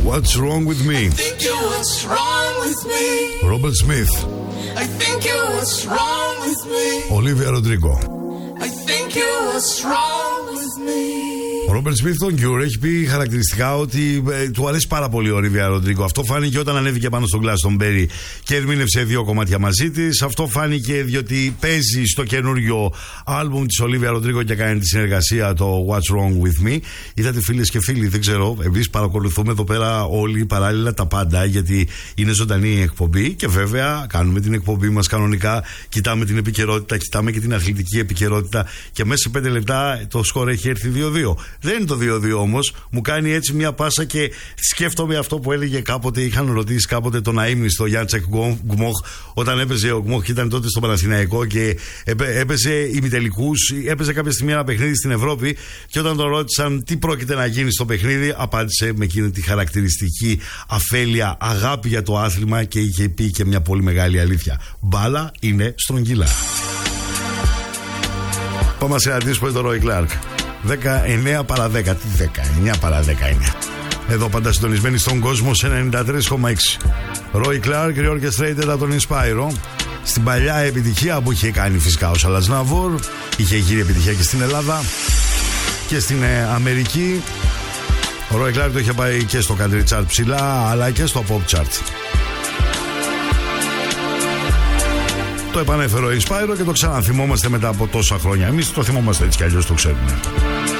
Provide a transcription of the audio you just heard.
What's wrong with me? I think you what's wrong with me. Robert Smith. I think you what's wrong with me. Olivia Rodrigo. I think you what's wrong with me. Ο Ρόμπερτ Σμιθ τον Cure έχει πει χαρακτηριστικά ότι του αρέσει πάρα πολύ ο Ολίβια Ροντρίγκο. Αυτό φάνηκε όταν ανέβηκε πάνω στον Glastonbury και ερμήνευσε 2 κομμάτια μαζί της. Αυτό φάνηκε διότι παίζει στο καινούριο άλμπουμ της Ολίβια Ροντρίγκο και κάνει τη συνεργασία το What's Wrong With Me. Είδατε, φίλες και φίλοι, δεν ξέρω, εμείς παρακολουθούμε εδώ πέρα όλοι παράλληλα τα πάντα, γιατί είναι ζωντανή η εκπομπή και βέβαια κάνουμε την εκπομπή μας κανονικά. Κοιτάμε την επικαιρότητα, κοιτάμε και την αθλητική επικαιρότητα και μέσα σε 5 λεπτά το σκορ έχει έρθει 2-2. Δεν είναι το 2-2 όμως, μου κάνει έτσι μια πάσα και σκέφτομαι αυτό που έλεγε κάποτε, είχαν ρωτήσει κάποτε τον αείμνηστο Γιάντσεκ Γκμοχ, όταν έπαιζε ο Γκμοχ, ήταν τότε στο Παναθηναϊκό και έπαιζε ημιτελικούς, έπαιζε κάποια στιγμή ένα παιχνίδι στην Ευρώπη και όταν τον ρώτησαν τι πρόκειται να γίνει στο παιχνίδι, απάντησε με εκείνη τη χαρακτηριστική αφέλεια αγάπη για το άθλημα και είχε πει και μια πολύ μεγάλη αλήθεια. Μπάλα είναι στρογγυλά. Πάμε να συναντήσουμε τον Ρόι Κλάρκ. 19 παρά 10. Τι 19 παρά 10 είναι. Εδώ πάντα συντονισμένοι στον κόσμο σε 93,6. Roy Clark, Reorchestrated από τον Inspiro. Στην παλιά επιτυχία που είχε κάνει φυσικά ο Σαλάς Ναβούρ. Είχε γύρει επιτυχία και στην Ελλάδα και στην Αμερική. Ο Roy Clark το είχε πάει και στο country chart ψηλά, αλλά και στο pop chart. Το επανέφερε ο Inspiro και το ξαναθυμόμαστε μετά από τόσα χρόνια. Εμείς το θυμόμαστε έτσι κι αλλιώς, το ξέρουμε.